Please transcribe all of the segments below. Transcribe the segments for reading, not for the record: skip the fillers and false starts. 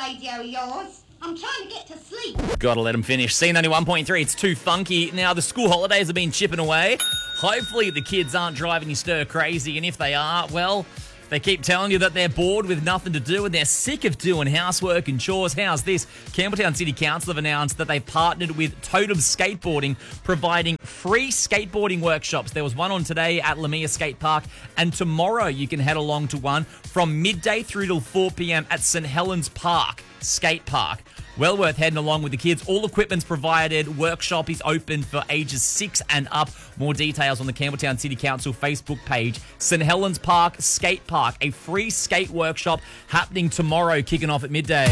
radio of yours. I'm trying to get to sleep. Gotta let them finish. C91.3, it's too funky. Now, the school holidays have been chipping away. Hopefully the kids aren't driving you stir crazy, and if they are, well, they keep telling you that they're bored with nothing to do and they're sick of doing housework and chores. How's this? Campbelltown City Council have announced that they partnered with Totem Skateboarding, providing free skateboarding workshops. There was one on today at Lamia Skate Park, and tomorrow you can head along to one from midday through till 4 p.m. at St. Helens Park Skate Park. Well worth heading along with the kids. All equipment's provided. Workshop is open for ages 6 and up. More details on the Campbelltown City Council Facebook page. St. Helens Park Skate Park, a free skate workshop happening tomorrow, kicking off at midday.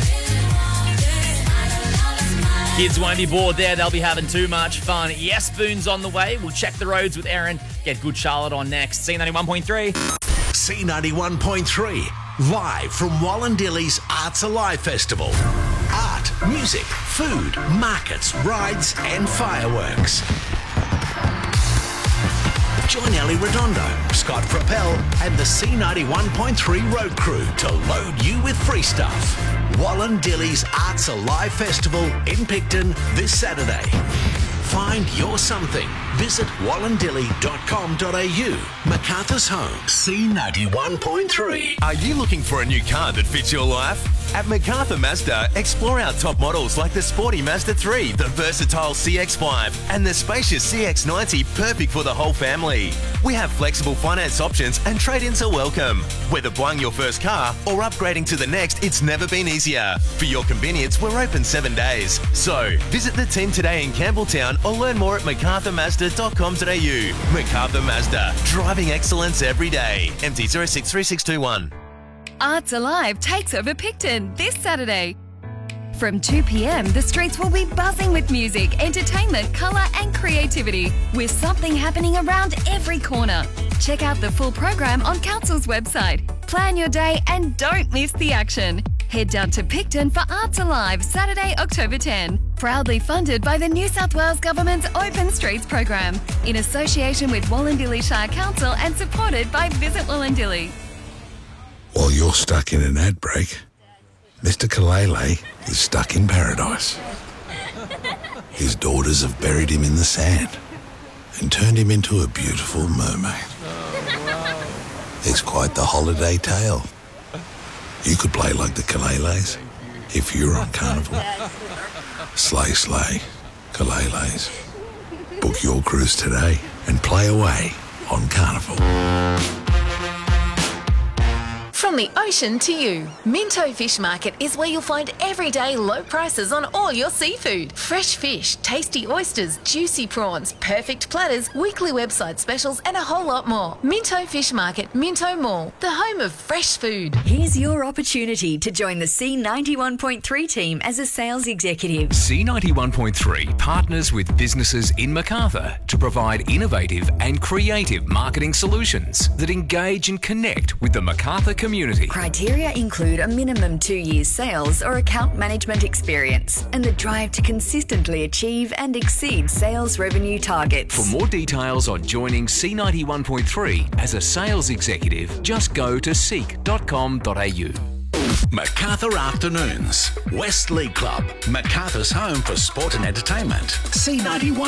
Kids won't be bored there. They'll be having too much fun. Yes Spoon's on the way. We'll check the roads with Erin. Get Good Charlotte on next. C91.3. C91.3. Live from Wallandilly's Arts Alive Festival. Art, music, food, markets, rides and fireworks. Join Ellie Redondo, Scott Frappel and the C91.3 road crew to load you with free stuff. Wallandilly's Arts Alive Festival in Picton this Saturday. Find your something. Visit wallandilly.com.au. MacArthur's home. C91.3. Are you looking for a new car that fits your life? At MacArthur Mazda, explore our top models like the sporty Mazda 3, the versatile CX-5, and the spacious CX-90, perfect for the whole family. We have flexible finance options and trade-ins are welcome. Whether buying your first car or upgrading to the next, it's never been easier. For your convenience, we're open 7 days. So, visit the team today in Campbelltown or learn more at macarthurmazda.com.au. MacArthur Mazda, driving excellence every day. MT 063621. Arts Alive takes over Picton this Saturday. From 2 p.m, the streets will be buzzing with music, entertainment, colour and creativity, with something happening around every corner. Check out the full program on Council's website. Plan your day and don't miss the action. Head down to Picton for Arts Alive, Saturday, October 10. Proudly funded by the New South Wales Government's Open Streets program, in association with Wallandilly Shire Council and supported by Visit Wallandilly. While you're stuck in an ad break, Mr. Kalele is stuck in paradise. His daughters have buried him in the sand and turned him into a beautiful mermaid. It's quite the holiday tale. You could play like the Kaleles if you were on Carnival. Slay, slay, Kaleles. Book your cruise today and play away on Carnival. From the ocean to you, Minto Fish Market is where you'll find everyday low prices on all your seafood. Fresh fish, tasty oysters, juicy prawns, perfect platters, weekly website specials and a whole lot more. Minto Fish Market, Minto Mall, the home of fresh food. Here's your opportunity to join the C91.3 team as a sales executive. C91.3 partners with businesses in Macarthur to provide innovative and creative marketing solutions that engage and connect with the Macarthur community. Criteria include a minimum 2 years sales or account management experience and the drive to consistently achieve and exceed sales revenue targets. For more details on joining C91.3 as a sales executive, just go to seek.com.au. MacArthur Afternoons. West League Club. MacArthur's home for sport and entertainment. C91.